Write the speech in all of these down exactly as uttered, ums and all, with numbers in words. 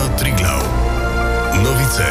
Triglav. Novice.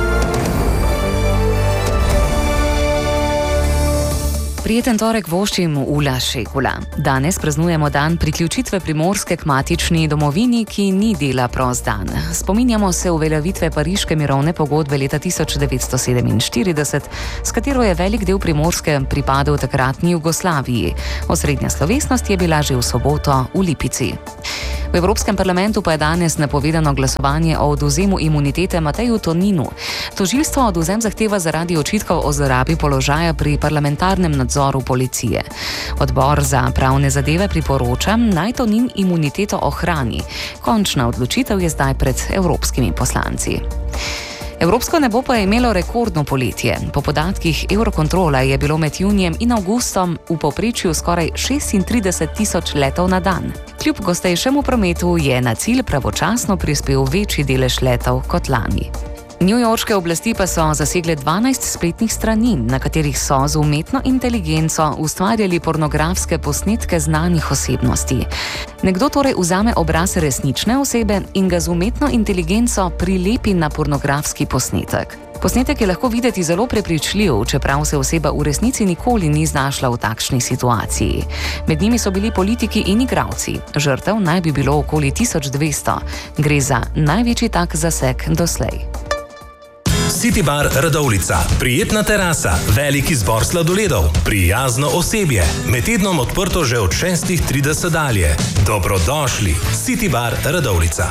Prijeten torek voščim Ula Šekula. Danes praznujemo dan priključitve Primorske k matični domovini, ki ni dela prost dan. Spominjamo se uveljavitve Pariške mirovne pogodbe leta tisoč devetsto sedeminštirideset, s katero je velik del Primorske pripadal takratni Jugoslaviji. Osrednja slovesnost je bila že v soboto v Lipici. V Evropskem parlamentu pa je danes napovedano glasovanje o odvzemu imunitete Mateju Toninu. Tožilstvo odvzem zahteva zaradi očitkov o zlorabi položaja pri parlamentarnem nadzoru policije. Odbor za pravne zadeve priporoča, naj Tonin imuniteto ohrani. Končna odločitev je zdaj pred evropskimi poslanci. Evropsko nebo pa je imelo rekordno poletje. Po podatkih Eurocontrola je bilo med junijem in avgustom v povprečju skoraj šestintrideset tisoč letov na dan. Kljub gostejšemu prometu je na cilj pravočasno prispel večji delež letov kot lani. Newyorške oblasti pa so zasegle dvanajst spletnih strani, na katerih so z umetno inteligenco ustvarjali pornografske posnetke znanih osebnosti. Nekdo torej vzame obraz resnične osebe in ga z umetno inteligenco prilepi na pornografski posnetek. Posnetek je lahko videti zelo prepričljiv, čeprav se oseba v resnici nikoli ni znašla v takšni situaciji. Med njimi so bili politiki in igralci. Žrtev naj bi bilo okoli tisoč dvesto. Gre za največji tak zaseg doslej. City Bar Radovljica. Prijetna terasa, velik izbor sladoledov, prijazno osebje. Med tednom odprto že od šestih trideset dalje. Dobrodošli. City Bar Radovljica.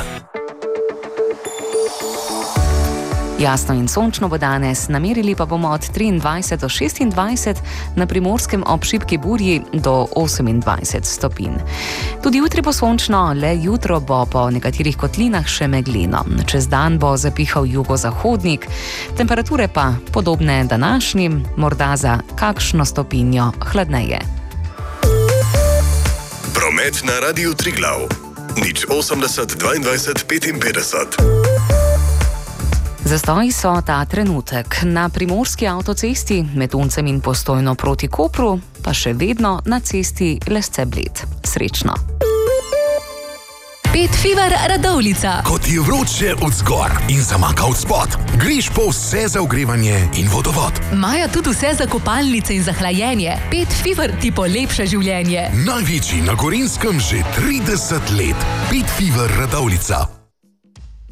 Jasno in sončno bo danes, namerili pa bomo od triindvajset do šestindvajset, na Primorskem ob šibki burji do osemindvajset stopinj. Tudi jutri bo sončno, le jutro bo po nekaterih kotlinah še megleno. Čez dan bo zapihal jugozahodnik, temperature pa podobne današnjim, morda za kakšno stopinjo hladneje. Promet na Radiu Triglav. nič osemdeset dvaindvajset petinpetdeset. Zastoji so ta trenutek na primorski avtocesti med Uncem in Postojno proti Kopru, pa še vedno na cesti Lesce-Bled. Srečno! Pet Fever Radovljica. Ko ti je vroče od zgor in zamaka od spod, greš po vse za ogrevanje in vodovod. Imajo tudi vse za kopalnice in za hlajenje. Pet Fever ti polepša življenje. Največji na Gorenjskem že trideset let. Pet Fever Radovljica.